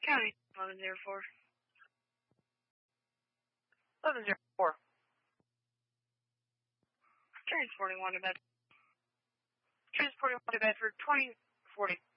County 1104. 1104. Transporting one to Bedford. Transporting one to Bedford, 2040.